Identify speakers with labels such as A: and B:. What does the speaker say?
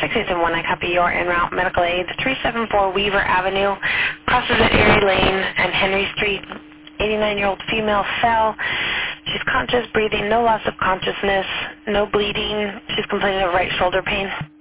A: 681, I copy your en route medical aid. 374 Weaver Avenue, crosses at Erie Lane and Henry Street. 89-year-old female fell. She's conscious, breathing, no loss of consciousness, no bleeding. She's complaining of right shoulder pain.